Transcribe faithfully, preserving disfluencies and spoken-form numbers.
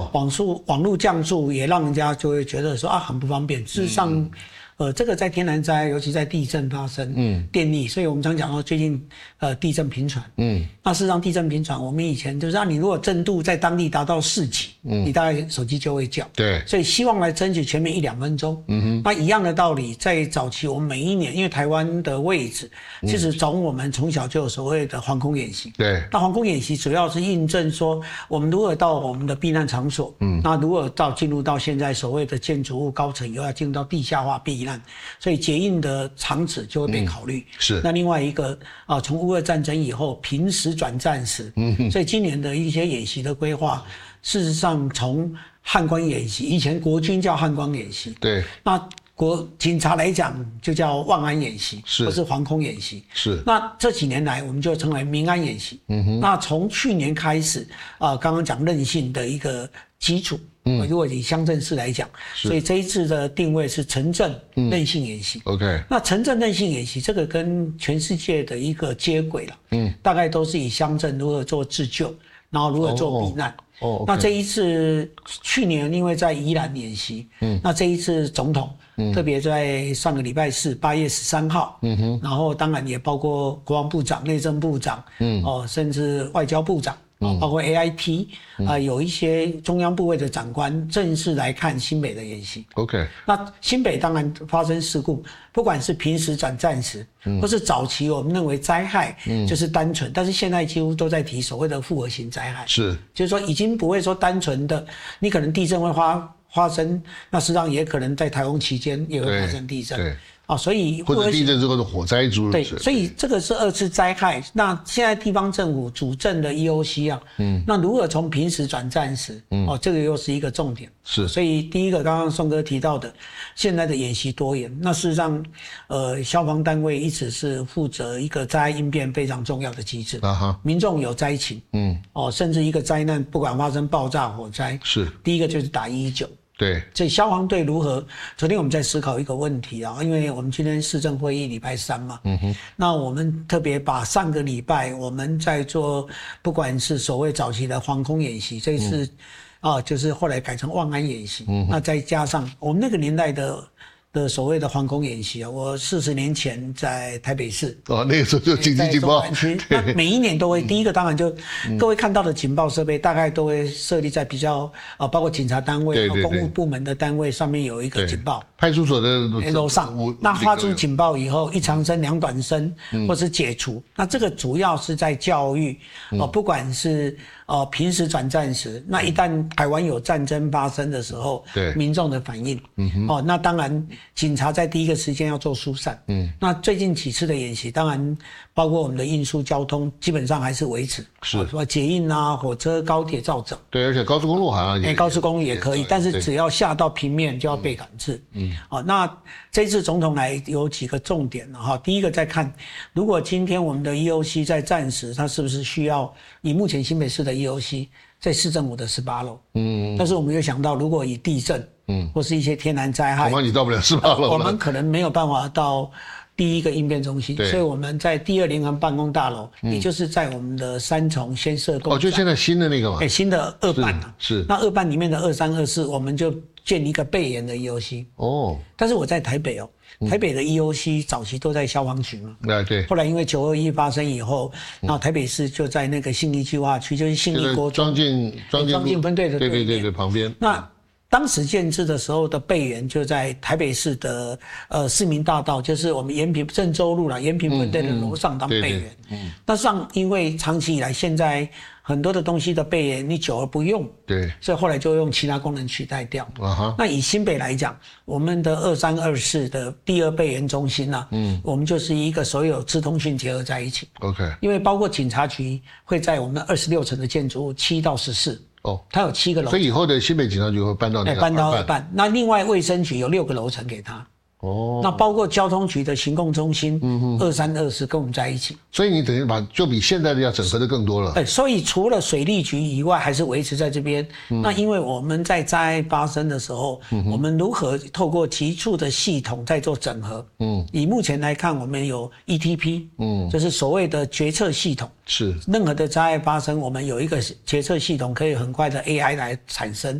网速网络降速也让人家就会觉得说啊很不方便。事实上。嗯呃，这个在天然灾害，尤其在地震发生，嗯，电力，所以我们常讲到最近呃地震频传，嗯，那事实上地震频传，我们以前就是让你如果震度在当地达到四级，嗯，你大概手机就会叫， 对， 所以希望来争取前面一两分钟，嗯哼，那一样的道理，在早期我们每一年，因为台湾的位置，其实从我们从小就有所谓的防空演习， 对， 那防空演习主要是印证说我们如何到我们的避难场所，嗯，那如何到进入到现在所谓的建筑物高层以后要进入到地下化避难。所以结印的场址就会被考虑、嗯。是。那另外一个啊，从乌俄战争以后，平时转战时，嗯，所以今年的一些演习的规划，事实上从汉光演习，以前国军叫汉光演习， 对。那国警察来讲就叫万安演习，是，或是防空演习， 是。 那这几年来，我们就称为民安演习。嗯哼。那从去年开始啊，刚刚讲韧性的一个基础。嗯，如果以乡镇市来讲，所以这一次的定位是城镇韧性演习。 嗯、OK， 那城镇韧性演习这个跟全世界的一个接轨了。嗯，大概都是以乡镇如何做自救，然后如何做避难。哦， oh, okay. 那这一次去年因为在宜兰演习，嗯，那这一次总统、嗯、特别在上个礼拜四八月十三号，嗯哼，然后当然也包括国防部长、内政部长，嗯，哦，甚至外交部长。嗯、包括 A I T 啊、呃，有一些中央部位的长官正式来看新北的演习。 OK， 那新北当然发生事故，不管是平时转战时，嗯、或是早期我们认为灾害就是单纯，嗯、但是现在几乎都在提所谓的复合型灾害。 是， 就是说已经不会说单纯的，你可能地震会发发生，那实际上也可能在台风期间也会发生地震。 对。 啊，所以或者地震之后的火灾诸如对，所以这个是二次灾害。那现在地方政府主政的 E O C 啊，嗯，那如何从平时转战时，嗯，哦，这个又是一个重点。 是， 所以第一个刚刚宋哥提到的，现在的演习多元，那事实上，呃，消防单位一直是负责一个灾害应变非常重要的机制。啊哈，民众有灾情，嗯，哦，甚至一个灾难，不管发生爆炸、火灾， 是， 第一个就是打一一九。 对， 所以消防队如何？昨天我们在思考一个问题啊，因为我们今天市政会议礼拜三嘛，嗯哼，那我们特别把上个礼拜我们在做，不管是所谓早期的防空演习，这一次、嗯、啊，就是后来改成万安演习，嗯，那再加上我们那个年代的。的所谓的防空演习啊，我四十年前在台北市哦，那个时候就紧急警报， 那每一年都会、嗯、第一个当然就、嗯、各位看到的警报设备大概都会设立在比较啊，包括警察单位、对对对公务部门的单位上面有一个警报， 派出所的楼上，那发出警报以后，一长声、两短声，嗯、或是解除，那这个主要是在教育哦、嗯呃，不管是。哦，平时转战时，那一旦台湾有战争发生的时候，对民众的反应，嗯哼，哦，那当然警察在第一个时间要做疏散，嗯，那最近几次的演习，当然包括我们的运输交通，基本上还是维持，是说捷运啊、火车、高铁照整， 对，而且高速公路好像也， 哎，高速公路也可以，但是只要下到平面就要被管制，嗯，哦，那这次总统来有几个重点哈，第一个在看，如果今天我们的 E O C 在战时，它是不是需要以目前新北市的E O C 在市政府的十八楼，嗯，但是我们又想到，如果以地震，嗯，或是一些天然灾害， 恐怕你到不了十八楼了， 我们可能没有办法到第一个应变中心，所以我们在第二联合办公大楼，嗯、也就是在我们的三重先设动， 哦，就现在新的那个嘛， 哎、欸，新的二办啊， 是，是那二办里面的二三二四，我们就建一个备援的 E O C， 哦，但是我在台北哦。台北的 E O C 早期都在消防局嘛， 对对。 后来因为九二一发生以后，然后台北市就在那个信义计划区，就是信义国中庄敬庄敬庄敬分队的对对对对旁边。 那当时建制的时候的备援就在台北市的呃市民大道，就是我们延平郑州路啦，延平分队的楼上当备援。嗯。那上因为长期以来现在很多的东西的备援你久而不用，对，所以后来就用其他功能取代掉。啊哈。那以新北来讲，我们的二三二四的第二备援中心啊，嗯，我们就是一个所有资通讯结合在一起。OK。因为包括警察局会在我们二十六层的建筑物七到十四。哦，它有七个楼层， 所以以后的新北警察局会搬到那个搬到二办。那另外卫生局有六个楼层给他。哦，那包括交通局的行控中心，嗯哼，二三二四跟我们在一起， 所以你等于把就比现在的要整合的更多了。 对，所以除了水利局以外，还是维持在这边。嗯、那因为我们在灾害发生的时候，嗯、我们如何透过急促的系统在做整合？嗯，以目前来看，我们有 E T P， 嗯，就是所谓的决策系统。是，任何的灾害发生，我们有一个决策系统，可以很快的 A I 来产生。